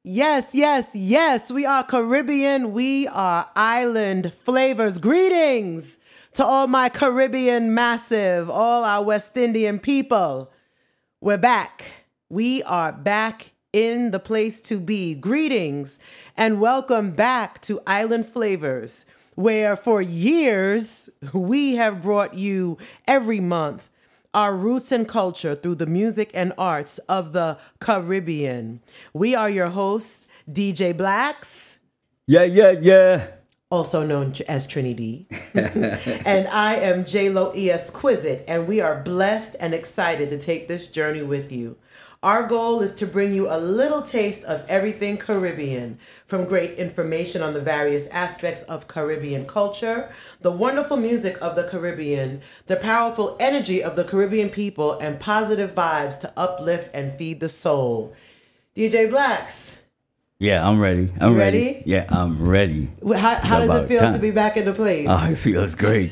Yes, yes, yes. We are Caribbean. We are island flavors. Greetings to all my Caribbean massive, all our West Indian people. We're back. We are back in the place to be. Greetings and welcome back to Island Flavors, where for years we have brought you every month our roots and culture through the music and arts of the Caribbean. We are your hosts, DJ Blacks. Yeah. Also known as Trinity. And I am J-Lo Exquisite, and we are blessed and excited to take this journey with you. Our goal is to bring you a little taste of everything Caribbean, from great information on the various aspects of Caribbean culture, the wonderful music of the Caribbean, the powerful energy of the Caribbean people, and positive vibes to uplift and feed the soul. DJ Blacks. Yeah, I'm ready. You ready? Yeah, I'm ready. How does it feel to be back in the place? Oh, it feels great.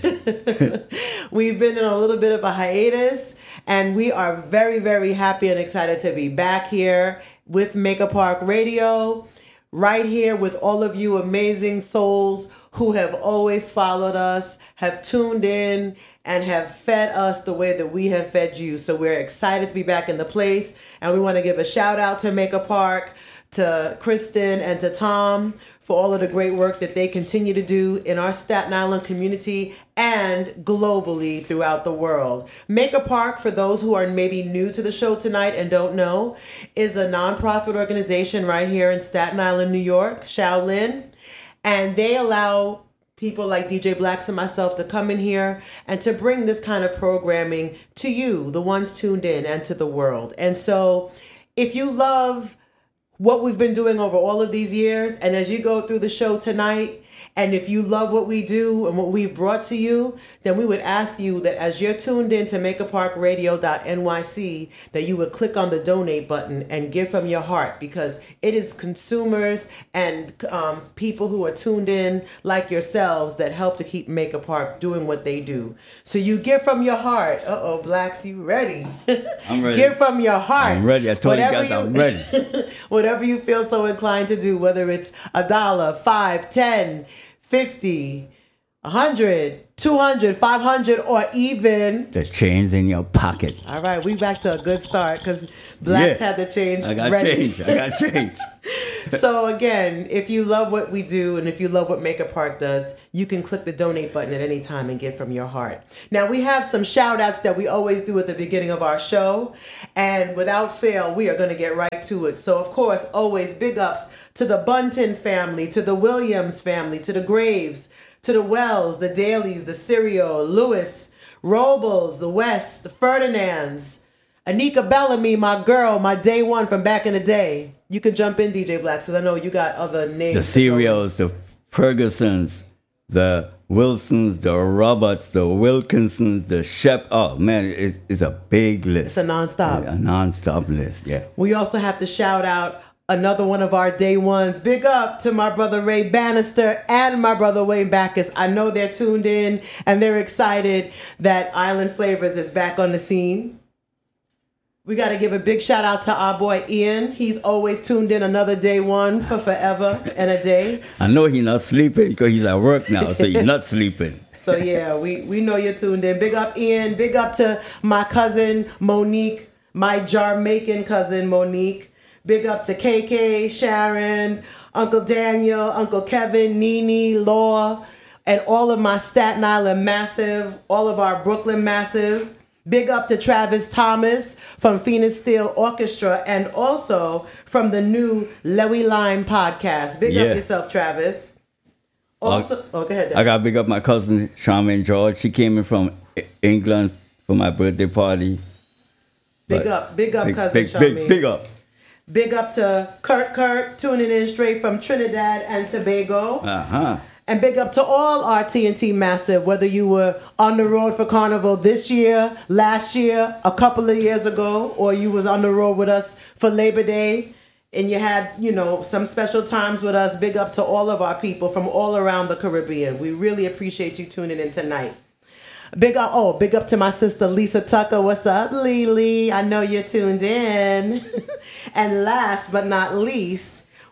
We've been in a little bit of a hiatus, and we are very, very happy and excited to be back here with Make-A Park Radio, right here with all of you amazing souls who have always followed us, have tuned in, and have fed us the way that we have fed you. So we're excited to be back in the place, and we want to give a shout out to Make-A Park, to Kristen and to Tom for all of the great work that they continue to do in our Staten Island community and globally throughout the world. Make-A Park, for those who are maybe new to the show tonight and don't know, is a nonprofit organization right here in Staten Island, New York, Shaolin, and they allow people like DJ Blacks and myself to come in here and to bring this kind of programming to you, the ones tuned in, and to the world. And so if you love what we've been doing over all of these years, and as you go through the show tonight, and if you love what we do and what we've brought to you, then we would ask you that as you're tuned in to MakeAParkRadio.nyc, that you would click on the donate button and give from your heart, because it is consumers and people who are tuned in like yourselves that help to keep Make-A Park doing what they do. So you give from your heart. Uh-oh, Blacks, you ready? I'm ready. Give from your heart. I'm ready. I told you guys I'm ready. Whatever you feel so inclined to do, whether it's $1, $5, $10, $50, $100, $200, $500, or even the change in your pocket. All right, we back to a good start because Blacks had the change I got ready. change. So again, if you love what we do and if you love what Make-A Park does, you can click the donate button at any time and give from your heart. Now, we have some shout outs that we always do at the beginning of our show, and without fail, we are going to get right to it. So of course, always big ups to the Bunton family, to the Williams family, to the Graves, to the Wells, the Dailies, the Serial, Lewis, Robles, the West, the Ferdinands, Anika Bellamy, my girl, my day one from back in the day. You can jump in, DJ Blacks, because I know you got other names. The Serials, the Fergusons, the Wilsons, the Roberts, the Wilkinsons, the Shep. Oh, man, it's a big list. It's a nonstop. A nonstop list, yeah. We also have to shout out another one of our day ones. Big up to my brother Ray Bannister and my brother Wayne Backus. I know they're tuned in and they're excited that Island Flavors is back on the scene. We got to give a big shout out to our boy Ian. He's always tuned in, another day one for forever and a day. I know he's not sleeping because he's at work now, so he's not sleeping. So yeah, we know you're tuned in. Big up Ian. Big up to my cousin Monique, my Jamaican cousin Monique. Big up to KK, Sharon, Uncle Daniel, Uncle Kevin, Nene, Law, and all of my Staten Island massive, all of our Brooklyn massive. Big up to Travis Thomas from Phoenix Steel Orchestra and also from the new Lewy Lime podcast. Big up yourself, Travis. Also, go ahead, Dan. I got to big up my cousin, Charmaine George. She came in from England for my birthday party. Big up, cousin Charmaine. Big up. Big up to Kurt, tuning in straight from Trinidad and Tobago. Uh-huh. And big up to all our TNT Massive, whether you were on the road for Carnival this year, last year, a couple of years ago, or you was on the road with us for Labor Day, and you had, some special times with us. Big up to all of our people from all around the Caribbean. We really appreciate you tuning in tonight. Big up to my sister Lisa Tucker. What's up, Lily? I know you're tuned in. And last but not least,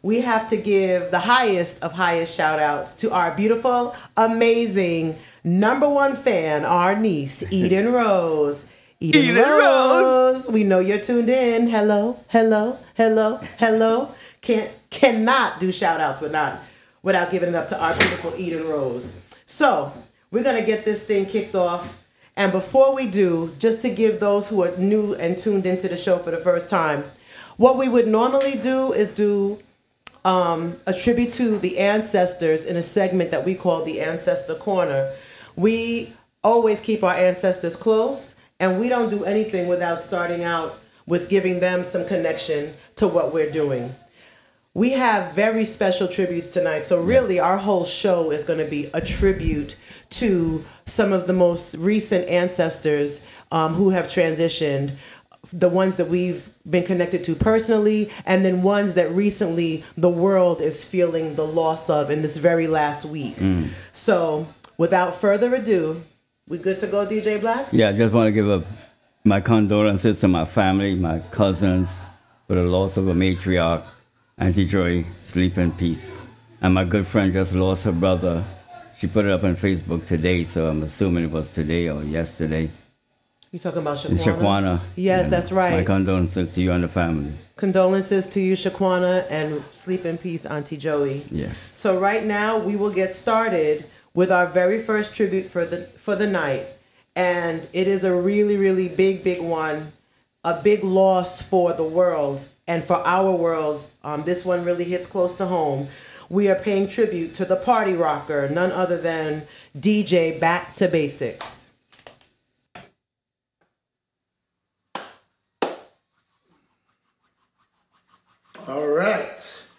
we have to give the highest of highest shout outs to our beautiful, amazing, number one fan, our niece, Eden Rose. Eden Rose. We know you're tuned in. Hello, hello, hello, hello. Cannot do shout outs without giving it up to our beautiful Eden Rose. So we're going to get this thing kicked off. And before we do, just to give those who are new and tuned into the show for the first time, what we would normally do is do a tribute to the ancestors in a segment that we call the Ancestor Corner. We always keep our ancestors close, and we don't do anything without starting out with giving them some connection to what we're doing. We have very special tributes tonight, so really our whole show is going to be a tribute to some of the most recent ancestors who have transitioned, the ones that we've been connected to personally, and then ones that recently the world is feeling the loss of in this very last week. So without further ado, we good to go, DJ Blacks? Yeah, I just want to give my condolences to my family, my cousins, for the loss of a matriarch. Auntie Joy, sleep in peace. And my good friend just lost her brother. She put it up on Facebook today, so I'm assuming it was today or yesterday. You talking about Shaquana? Shaquana. Yes, that's right. My condolences to you and the family. Condolences to you, Shaquana, and sleep in peace, Auntie Joey. Yes. So right now we will get started with our very first tribute for the night, and it is a really, really big one, a big loss for the world and for our world. This one really hits close to home. We are paying tribute to the party rocker, none other than DJ Back to Basics. All right.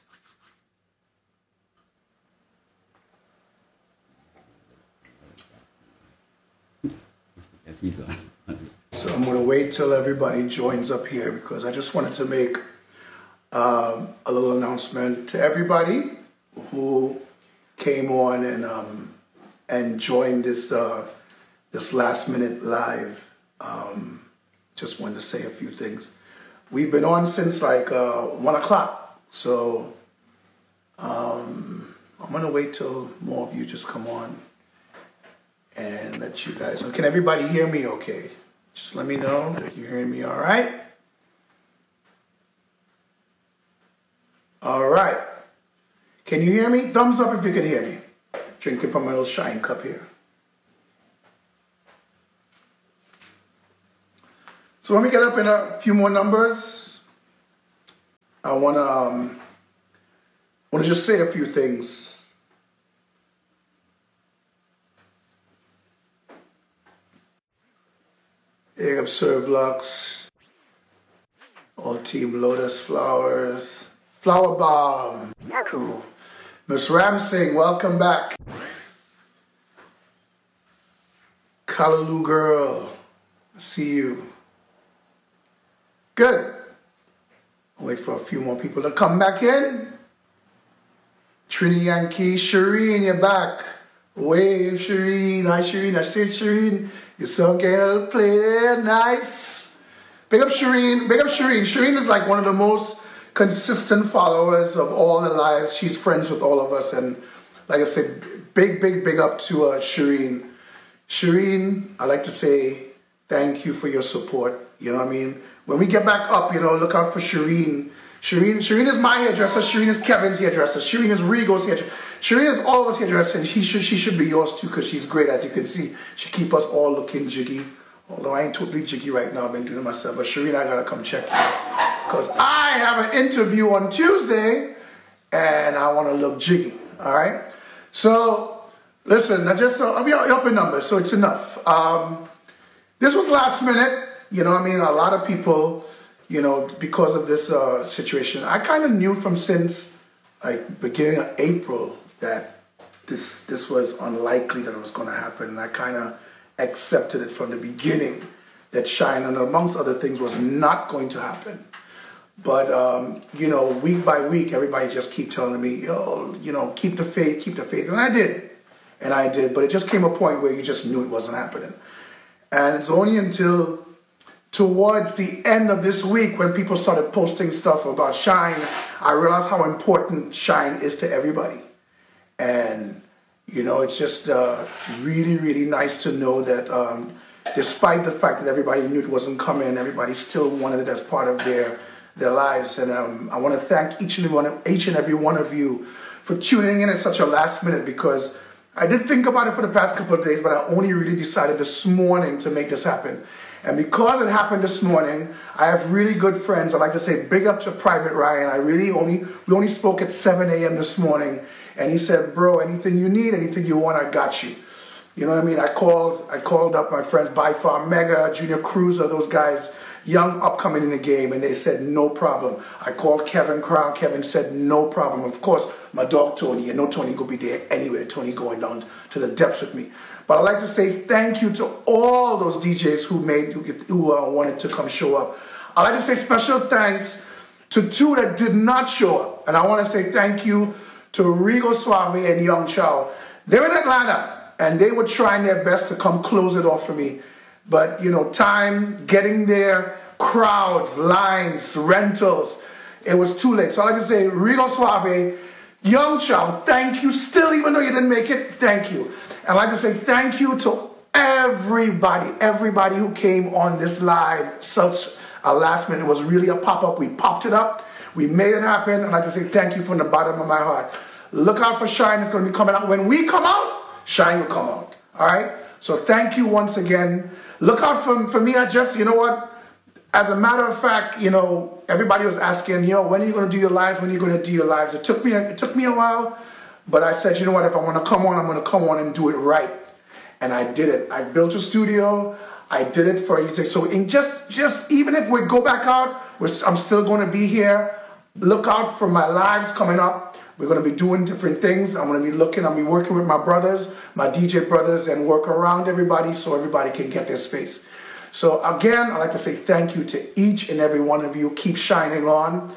Yes, he's on. So I'm going to wait till everybody joins up here because I just wanted to make a little announcement to everybody who came on and joined this last minute live. Just wanted to say a few things. We've been on since like 1 o'clock, so I'm gonna wait till more of you just come on and let you guys know. Can everybody hear me okay? Just let me know that you're hearing me all right. All right. Can you hear me? Thumbs up if you can hear me. Drinking from my little shine cup here. So when we get up in a few more numbers, I want to just say a few things. Big up Serve Lux, all Team Lotus Flowers, Flower Bomb, cool. Miss Ramsing, welcome back. Callaloo Girl, I see you. Good. I'll wait for a few more people to come back in. Trini Yankee, Shireen, you're back. Wave, Shireen. Hi, Shireen. I said, Shireen, you're so girl, play there, nice. Big up Shireen. Big up Shireen. Shireen is like one of the most consistent followers of all the lives. She's friends with all of us. And like I said, big up to Shireen. Shireen, I like to say thank you for your support. You know what I mean? When we get back up, look out for Shireen. Shireen is my hairdresser. Shireen is Kevin's hairdresser. Shireen is Rigo's hairdresser. Shireen is all of us hairdressers, and she should be yours too because she's great, as you can see. She keep us all looking jiggy. Although I ain't totally jiggy right now. I've been doing it myself. But Shireen, I got to come check you. Because I have an interview on Tuesday, and I want to look jiggy. All right? So, listen, I'll be up in numbers, so it's enough. This was last minute. You know what I mean? A lot of people, because of this situation, I kind of knew from since like beginning of April that this was unlikely that it was going to happen. And I kind of accepted it from the beginning that Shine, and amongst other things, was not going to happen. But, week by week, everybody just keep telling me, keep the faith. And I did. But it just came a point where you just knew it wasn't happening. And it's only until towards the end of this week, when people started posting stuff about Shine, I realized how important Shine is to everybody. And, you know, it's just really, really nice to know that despite the fact that everybody knew it wasn't coming, everybody still wanted it as part of their lives. And I want to thank each and every one of you for tuning in at such a last minute, because I did think about it for the past couple of days, but I only really decided this morning to make this happen. And because it happened this morning, I have really good friends. I'd like to say big up to Private Ryan. We only spoke at 7 a.m. this morning, and he said, bro, anything you need, anything you want, I got you. You know what I mean? I called up my friends By Far Mega, Junior Cruiser, those guys, young, upcoming in the game, and they said no problem. I called Kevin Crown. Kevin said no problem. Of course, my dog Tony, and no Tony go be there anywhere. Tony going down to the depths with me. But I'd like to say thank you to all those DJs who wanted to come show up. I'd like to say special thanks to two that did not show up. And I want to say thank you to Rigo Suave and Young Chow. They're in Atlanta, and they were trying their best to come close it off for me. But, you know, time, getting there, crowds, lines, rentals, it was too late. So I'd like to say Rigo Suave, Young Chow, thank you. Still, even though you didn't make it, thank you. And I'd like to say thank you to everybody who came on this live, such a last minute. It was really a pop-up. We popped it up. We made it happen. And I'd like to say thank you from the bottom of my heart. Look out for Shine. It's going to be coming out. When we come out, Shine will come out. All right? So thank you once again. Look out for me. You know what? As a matter of fact, you know, everybody was asking, yo, when are you going to do your lives? When are you going to do your lives? It took me a while, but I said, you know what? If I want to come on, I'm going to come on and do it right. And I did it. I built a studio. I did it for you. So in just even if we go back out, I'm still going to be here. Look out for my lives coming up. We're going to be doing different things. I'm going to be working with my brothers, my DJ brothers, and work around everybody so everybody can get their space. So again, I'd like to say thank you to each and every one of you. Keep shining on.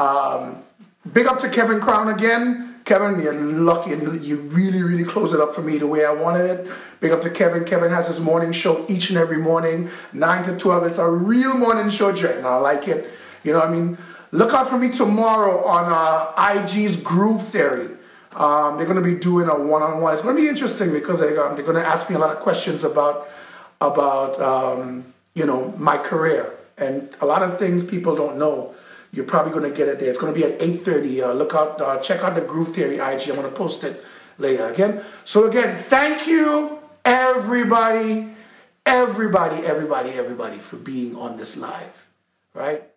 Big up to Kevin Crown again. Kevin, you're lucky and you really, really closed it up for me the way I wanted it. Big up to Kevin. Kevin has his morning show each and every morning, 9 to 12. It's a real morning show, Jet, and I like it. You know what I mean? Look out for me tomorrow on IG's Groove Theory. They're going to be doing a one-on-one. It's going to be interesting because they're going to ask me a lot of questions about you know, my career, and a lot of things people don't know. You're probably going to get it there. It's going to be at 8:30. Look out, check out the Groove Theory IG. I'm going to post it later again. So again, thank you everybody for being on this live, right?